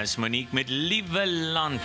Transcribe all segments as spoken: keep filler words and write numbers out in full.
Dis Monique met Liewe Land.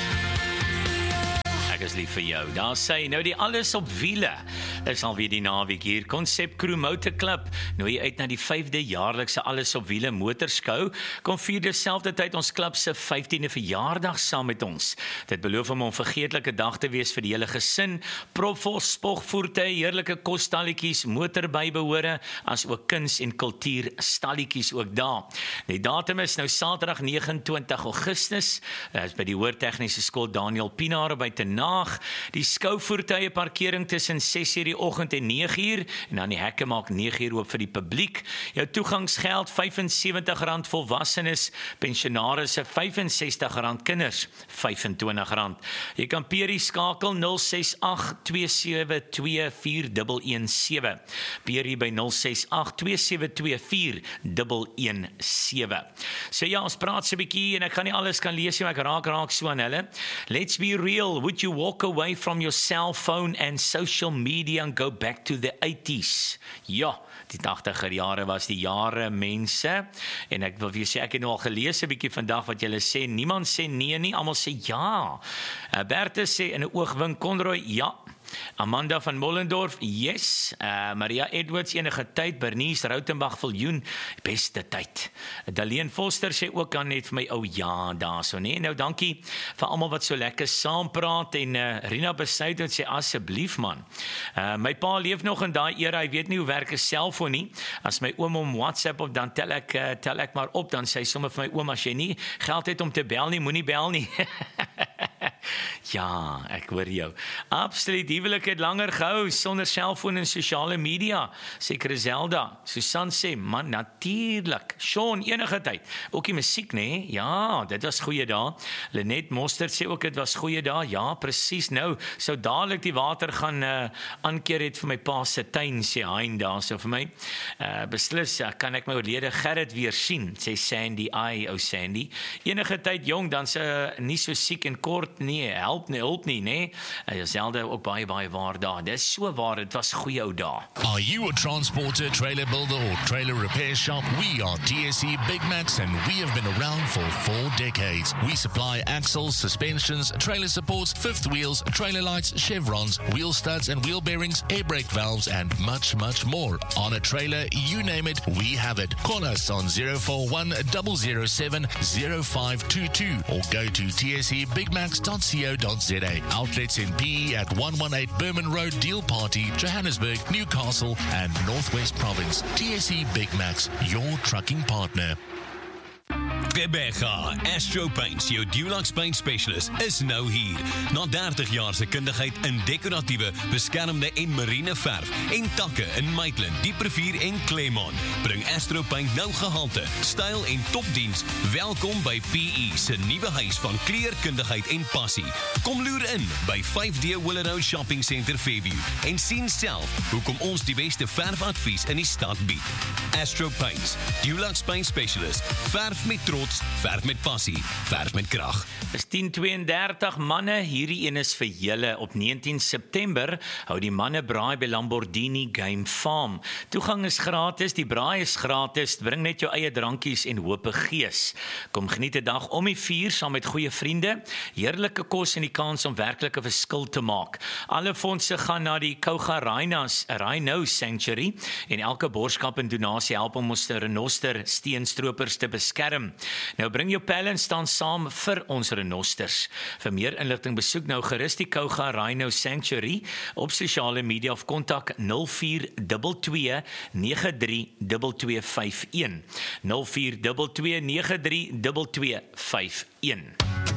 Ek is lief vir jou. Daar sê nou die alles op wiele. Dis alweer die naweek hier. Concept Crew Motor Club nooi uit na die vyfde jaarlikse alles op wiele motorskou. Kom vier dieselfde tyd ons klub se vyftiende verjaardag saam met ons. Dit beloof om 'n onvergeetlike dag te wees vir die hele gesin. Propvol spogvoertuie, heerlike kosstalletjies, motorbybehore, as ook kuns en kultuur stalletjies ook daar. Die datum is nou Saterdag nege en twintig Augustus. Dit is by die Hoërtegniese Skool Daniel Pienaar by Tenaag. Die skouvoertuie parkering tussen ses uur die oggend en nege uur en dan die hekke maak nege uur oop vir die publiek. Jou toegangsgeld vyf en sewentig rand volwassenes, pensionarisse vyf en sestig rand, kinders vyf en twintig rand. Jy kan Peri skakel nul ses agt twee sewe twee vier een een sewe. Peri by nul ses agt twee sewe twee vier een een sewe. So ja, ons praat so 'n bietjie en ek gaan nie alles kan lees nie, maar ek raak raak so aan hulle. Let's be real, would you walk away from your cell phone and social media and go back to the eighties? Ja, die tagtiger jare was die jare, mense. En ek wil vir sê, ek het nou al gelees 'n bietjie vandag wat julle sê. Niemand sê nee nie, almal sê ja. Berthe sê in 'n oogwink, Conroy, ja. Amanda van Mollendorf, yes. Uh, Maria Edwards, enige tyd. Bernice Rautenbach, Viljoen, beste tyd. Daleen Foster sê ook aan net vir my, oh ja, daar so, nee. Nou, dankie vir almal wat so lekker saampraat. En uh, Rina Besuiden sê, asseblief man. Uh, my pa leef nog in daai era, hy weet nie hoe werk 'n selfoon nie. As my oom om WhatsApp op, dan tel ek, uh, tel ek maar op, dan sê hy sommer vir my oom, as jy nie geld het om te bel nie, moenie bel nie. Ja, ek hoor jou. Absoluut, huwelik het langer gehou sonder selfoon en sosiale media. Sê Griselda. Susan sê, man, natuurlik. Sean, enige tyd. Ook die musiek, nee? Ja, dit was goeie dae. Lenet Mostert sê ook, dit was goeie dae. Ja, presies. Nou, sou dadelik die water gaan uh, aankeer het vir my pa se tuin, sê Hein daar, so vir my. Uh, beslis, uh, kan ek my oorlede Gerrit weer sien, sê Sandy, ai, ou Sandy. Enige tyd jong, dan sê uh, nie so siek en kort, nee, help nie, hulp nie, nee. Uh, Zelda ook baie, baie waar daar. Dis so waar, het was goeie ou dae. Are you a transporter, trailer builder or trailer repair shop? We are T S E Big Macs and we have been around for four decades. We supply axles, suspensions, trailer supports, fifth wheels, trailer lights, chevrons, wheel studs and wheel bearings, air brake valves and much, much more. On a trailer, you name it, we have it. Call us on zero four one, zero zero seven, zero five two two or go to t s e big macs dot co dot z a. Outlets in P E at one one eight Berman Road, Deal Party, Johannesburg, Newcastle and Northwest Province. T S E Big Macs, your trucking partner. Rebecca, Astro Paints, jou Dulux Paint Specialist, is nou hier. Na dertig jaar se kundigheid in dekoratiewe, beskermde en marine verf en takke in Maitland, Dieprivier en Claremont, bring Astro Paint nou gehalte, styl en topdiens. Welkom by P E se nuwe huis van kleurkundigheid en passie. Kom loer in by vyf D Willow Shopping Centre Fairview en sien self hoekom ons die beste verfadvies in die stad bied. Astro Paints, Dulux Paint Specialist, verf met trots, verf met passie, verf met krag. Dis tien tweeëndertig manne, hierdie een is vir julle. Op negentien September hou die manne braai by Lamborghini Game Farm. Toegang is gratis, die braai is gratis, bring net jou eie drankies en hoop gees. Kom geniet 'n dag om die vuur saam met goeie vriende, heerlike kos en die kans om werklike verskil te maak. Alle fondse gaan na die Kouga Rhinos, Rhino Sanctuary en elke borskap en donasie help om ons renoster steenstropers te beskerm. Nou bring jou pelle en staan saam vir ons renosters. Vir meer inligting besoek nou gerus die Kouga Rhino Sanctuary op sosiale media of kontak nul vier twee twee nege drie twee twee vyf een. nul vier twee twee nege drie twee twee vyf een.